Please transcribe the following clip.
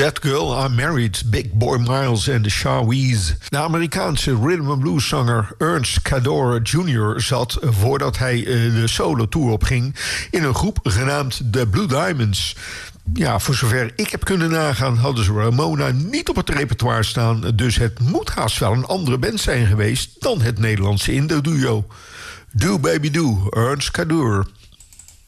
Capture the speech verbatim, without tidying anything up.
That Girl I Married, Big Boy Miles en de Shawees. De Amerikaanse rhythm and blues zanger Ernst Cador junior zat, voordat hij uh, de solo tour opging, in een groep genaamd The Blue Diamonds. Ja, voor zover ik heb kunnen nagaan, hadden ze Ramona niet op het repertoire staan, dus het moet haast wel een andere band zijn geweest dan het Nederlandse Indo-duo. Do Baby Do, Ernst Cador.